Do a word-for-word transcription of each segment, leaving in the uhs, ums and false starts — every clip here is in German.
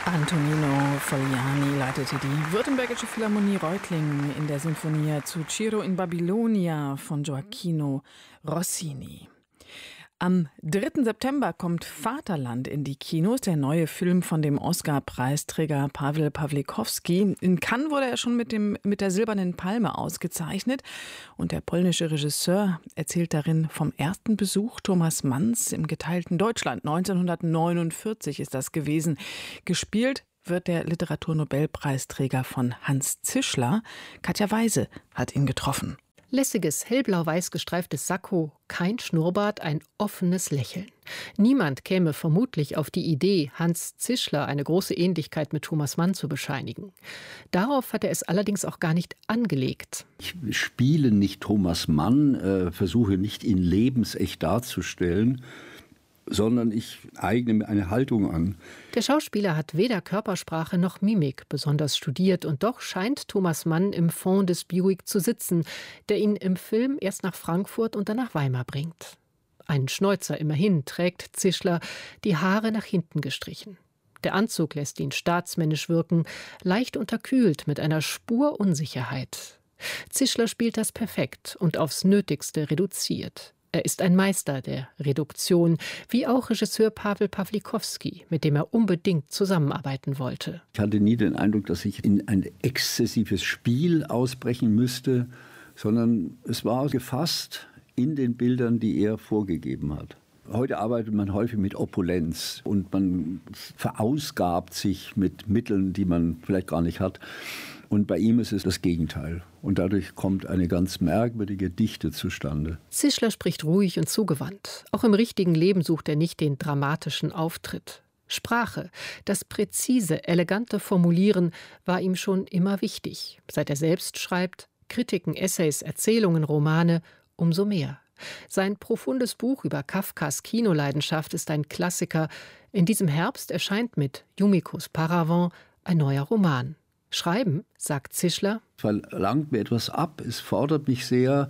Antonino Fogliani leitete die Württembergische Philharmonie Reutlingen in der Sinfonia zu Ciro in Babylonia von Gioachino Rossini. Am dritten September kommt Vaterland in die Kinos, der neue Film von dem Oscar-Preisträger Paweł Pawlikowski. In Cannes wurde er schon mit, dem, mit der Silbernen Palme ausgezeichnet. Und der polnische Regisseur erzählt darin vom ersten Besuch Thomas Manns im geteilten Deutschland. neunzehnhundertneunundvierzig ist das gewesen. Gespielt wird der Literaturnobelpreisträger von Hans Zischler. Katja Weise hat ihn getroffen. Lässiges, hellblau-weiß gestreiftes Sakko, kein Schnurrbart, ein offenes Lächeln. Niemand käme vermutlich auf die Idee, Hans Zischler eine große Ähnlichkeit mit Thomas Mann zu bescheinigen. Darauf hat er es allerdings auch gar nicht angelegt. Ich spiele nicht Thomas Mann, äh, versuche nicht ihn lebensecht darzustellen, sondern ich eigne mir eine Haltung an. Der Schauspieler hat weder Körpersprache noch Mimik besonders studiert und doch scheint Thomas Mann im Fond des Buick zu sitzen, der ihn im Film erst nach Frankfurt und dann nach Weimar bringt. Einen Schnäuzer immerhin trägt Zischler, die Haare nach hinten gestrichen. Der Anzug lässt ihn staatsmännisch wirken, leicht unterkühlt mit einer Spur Unsicherheit. Zischler spielt das perfekt und aufs Nötigste reduziert. Er ist ein Meister der Reduktion, wie auch Regisseur Paweł Pawlikowski, mit dem er unbedingt zusammenarbeiten wollte. Ich hatte nie den Eindruck, dass ich in ein exzessives Spiel ausbrechen müsste, sondern es war gefasst in den Bildern, die er vorgegeben hat. Heute arbeitet man häufig mit Opulenz und man verausgabt sich mit Mitteln, die man vielleicht gar nicht hat. Und bei ihm ist es das Gegenteil. Und dadurch kommt eine ganz merkwürdige Dichte zustande. Zischler spricht ruhig und zugewandt. Auch im richtigen Leben sucht er nicht den dramatischen Auftritt. Sprache, das präzise, elegante Formulieren war ihm schon immer wichtig. Seit er selbst schreibt, Kritiken, Essays, Erzählungen, Romane, umso mehr. Sein profundes Buch über Kafkas Kinoleidenschaft ist ein Klassiker. In diesem Herbst erscheint mit Yumikos Paravent ein neuer Roman. Schreiben, sagt Zischler, verlangt mir etwas ab, es fordert mich sehr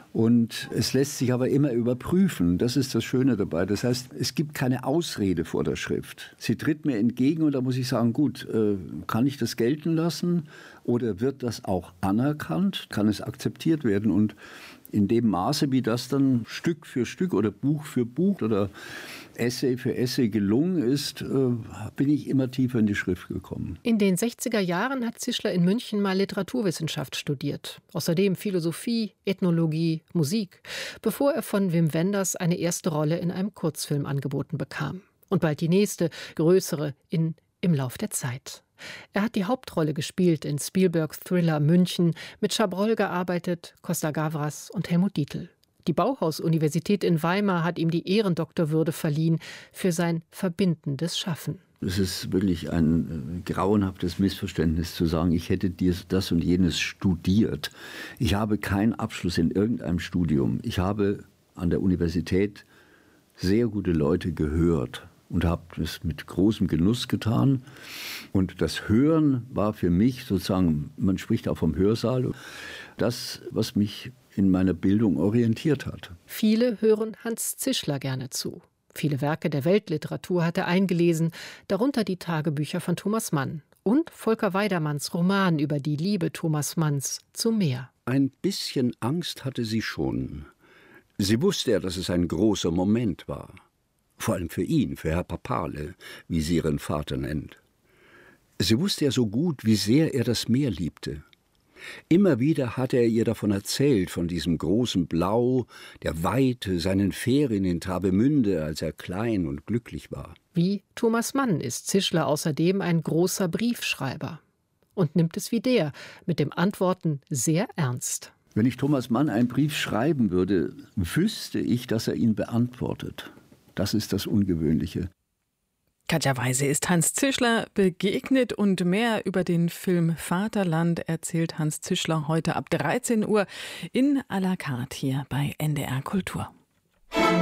und es lässt sich aber immer überprüfen. Das ist das Schöne dabei. Das heißt, es gibt keine Ausrede vor der Schrift. Sie tritt mir entgegen und da muss ich sagen, gut, äh, kann ich das gelten lassen oder wird das auch anerkannt? Kann es akzeptiert werden? Und in dem Maße, wie das dann Stück für Stück oder Buch für Buch oder Essay für Essay gelungen ist, bin ich immer tiefer in die Schrift gekommen. In den sechziger Jahren hat Zischler in München mal Literaturwissenschaft studiert. Außerdem Philosophie, Ethnologie, Musik, bevor er von Wim Wenders eine erste Rolle in einem Kurzfilm angeboten bekam. Und bald die nächste, größere, in Im Lauf der Zeit. Er hat die Hauptrolle gespielt in Spielbergs Thriller München, mit Chabrol gearbeitet, Costa Gavras und Helmut Dietl. Die Bauhaus-Universität in Weimar hat ihm die Ehrendoktorwürde verliehen für sein verbindendes Schaffen. Es ist wirklich ein äh, grauenhaftes Missverständnis zu sagen, ich hätte dies, das und jenes studiert. Ich habe keinen Abschluss in irgendeinem Studium. Ich habe an der Universität sehr gute Leute gehört und habe es mit großem Genuss getan. Und das Hören war für mich sozusagen, man spricht auch vom Hörsaal, das, was mich in meiner Bildung orientiert hat. Viele hören Hans Zischler gerne zu. Viele Werke der Weltliteratur hat er eingelesen, darunter die Tagebücher von Thomas Mann und Volker Weidermanns Roman über die Liebe Thomas Manns zum Meer. Ein bisschen Angst hatte sie schon. Sie wusste ja, dass es ein großer Moment war. Vor allem für ihn, für Herr Papale, wie sie ihren Vater nennt. Sie wusste ja so gut, wie sehr er das Meer liebte. Immer wieder hatte er ihr davon erzählt, von diesem großen Blau, der Weite, seinen Ferien in Travemünde, als er klein und glücklich war. Wie Thomas Mann ist Zischler außerdem ein großer Briefschreiber und nimmt es wie der mit dem Antworten sehr ernst. Wenn ich Thomas Mann einen Brief schreiben würde, wüsste ich, dass er ihn beantwortet. Das ist das Ungewöhnliche. Katja Weise ist Hans Zischler begegnet und mehr über den Film Vaterland erzählt Hans Zischler heute ab dreizehn Uhr in à la carte hier bei N D R Kultur.